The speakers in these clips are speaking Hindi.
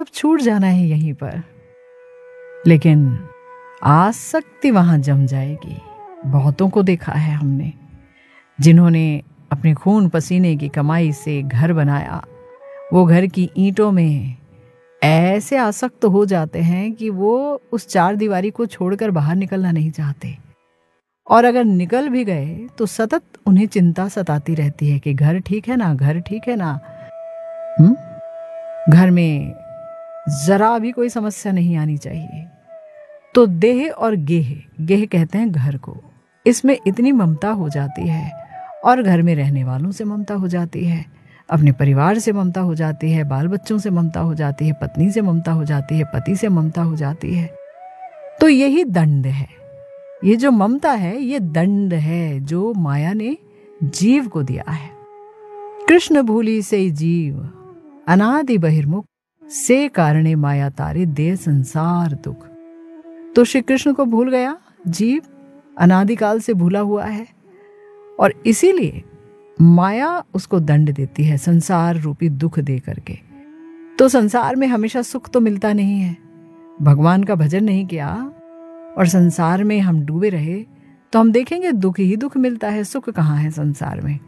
छूट जाना है यहीं पर। लेकिन आसक्ति वहां जम जाएगी। बहुतों को देखा है हमने, जिन्होंने अपने खून पसीने की कमाई से घर बनाया, वो घर की ईंटों में ऐसे आसक्त हो जाते हैं कि वो उस चार दीवारी को छोड़कर बाहर निकलना नहीं चाहते। और अगर निकल भी गए तो सतत उन्हें चिंता सताती रहती है कि घर ठीक है ना, घर ठीक है ना। घर में जरा भी कोई समस्या नहीं आनी चाहिए। तो देह और गेह, गेह कहते हैं घर को, इसमें इतनी ममता हो जाती है, और घर में रहने वालों से ममता हो जाती है, अपने परिवार से ममता हो जाती है, बाल बच्चों से ममता हो जाती है, पत्नी से ममता हो जाती है, पति से ममता हो जाती है। तो यही दंड है। ये जो ममता है ये दंड है जो माया ने जीव को दिया है। कृष्ण भूली से जीव अनादि बहिर्मुख, से कारणे माया तारे दे संसार दुख। तो श्री कृष्ण को भूल गया जीव, अनादिकाल से भूला हुआ है, और इसीलिए माया उसको दंड देती है संसार रूपी दुख दे करके। तो संसार में हमेशा सुख तो मिलता नहीं है। भगवान का भजन नहीं किया और संसार में हम डूबे रहे तो हम देखेंगे दुख ही दुख मिलता है। सुख कहाँ है संसार में?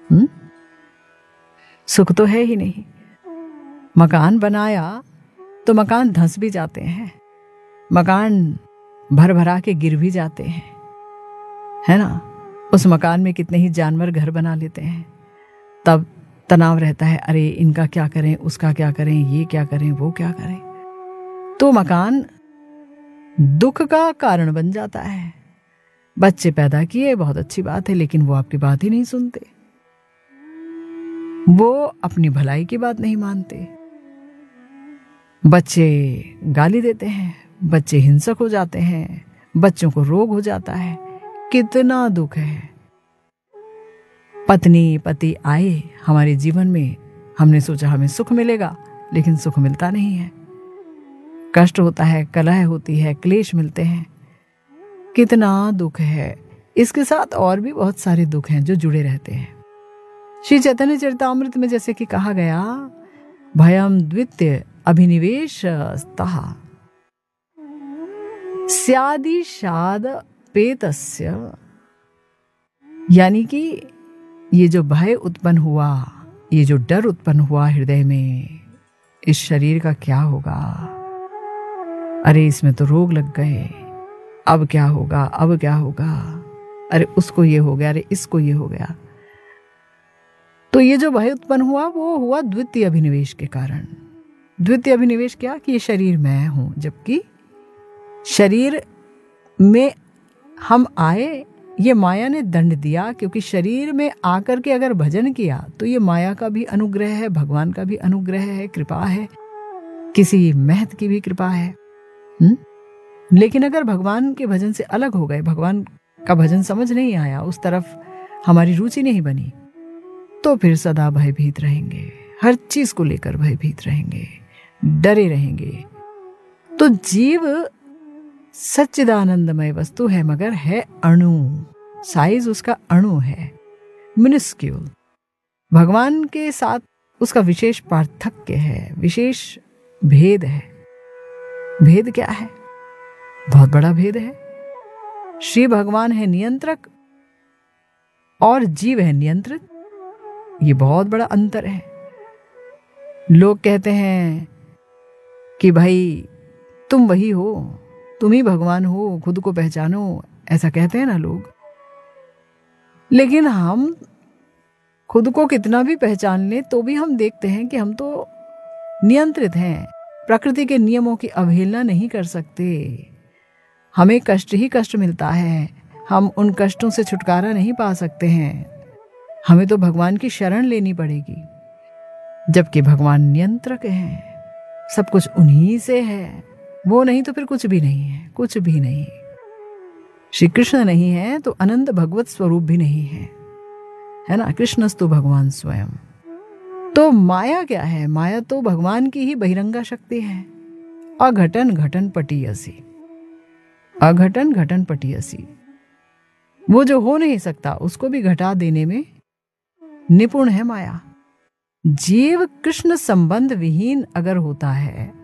सुख तो है ही नहीं। मकान बनाया तो मकान धंस भी जाते हैं, मकान भर भरा के गिर भी जाते हैं, है ना। उस मकान में कितने ही जानवर घर बना लेते हैं, तब तनाव रहता है, अरे इनका क्या करें, उसका क्या करें, ये क्या करें, वो क्या करें। तो मकान दुख का कारण बन जाता है। बच्चे पैदा किए, बहुत अच्छी बात है, लेकिन वो आपकी बात ही नहीं सुनते, वो अपनी भलाई की बात नहीं मानते। बच्चे गाली देते हैं, बच्चे हिंसक हो जाते हैं, बच्चों को रोग हो जाता है, कितना दुख है। पत्नी पति आए हमारे जीवन में, हमने सोचा हमें सुख मिलेगा, लेकिन सुख मिलता नहीं है। कष्ट होता है, कलह होती है, क्लेश मिलते हैं, कितना दुख है। इसके साथ और भी बहुत सारे दुख हैं जो जुड़े रहते हैं। श्री चैतन्य चरितामृत में जैसे कि कहा गया, भयम द्वितीय अभिनिवेशस्तः स्यादिशाद पेतस्य, यानी कि ये जो भय उत्पन्न हुआ, ये जो डर उत्पन्न हुआ हृदय में, इस शरीर का क्या होगा, अरे इसमें तो रोग लग गए, अब क्या होगा, अब क्या होगा, अरे उसको ये हो गया, अरे इसको ये हो गया। तो ये जो भय उत्पन्न हुआ वो हुआ द्वितीय अभिनिवेश के कारण। द्वितीय अभिनिवेश क्या कि ये शरीर मैं हूं, जबकि शरीर में हम आए, ये माया ने दंड दिया, क्योंकि शरीर में आकर के अगर भजन किया तो ये माया का भी अनुग्रह है, भगवान का भी अनुग्रह है, कृपा है, किसी महत की भी कृपा है। लेकिन अगर भगवान के भजन से अलग हो गए, भगवान का भजन समझ नहीं आया, उस तरफ हमारी रुचि नहीं बनी, तो फिर सदा भयभीत रहेंगे, हर चीज को लेकर भयभीत रहेंगे, डरे रहेंगे। तो जीव सच्चिदानंदमय वस्तु है, मगर है अणु, साइज उसका अणु है, मिनिस्क्यूल। भगवान के साथ उसका विशेष पार्थक्य है, विशेष भेद है। भेद क्या है? बहुत बड़ा भेद है। श्री भगवान है नियंत्रक और जीव है नियंत्रित, ये बहुत बड़ा अंतर है। लोग कहते हैं कि भाई तुम वही हो, तुम ही भगवान हो, खुद को पहचानो, ऐसा कहते हैं ना लोग। लेकिन हम खुद को कितना भी पहचान लें तो भी हम देखते हैं कि हम तो नियंत्रित हैं, प्रकृति के नियमों की अवहेलना नहीं कर सकते। हमें कष्ट ही कष्ट मिलता है, हम उन कष्टों से छुटकारा नहीं पा सकते हैं, हमें तो भगवान की शरण लेनी पड़ेगी। जबकि भगवान नियंत्रक हैं, सब कुछ उन्हीं से है, वो नहीं तो फिर कुछ भी नहीं है, कुछ भी नहीं। श्री कृष्ण नहीं है तो अनंत भगवत स्वरूप भी नहीं है ना। कृष्णस्तु भगवान स्वयं। तो माया क्या है? माया तो भगवान की ही बहिरंगा शक्ति है। अघटन घटन पटीयसी, अघटन घटन पटीयसी, वो जो हो नहीं सकता उसको भी घटा देने में निपुण है माया। जीव कृष्ण संबंध विहीन अगर होता है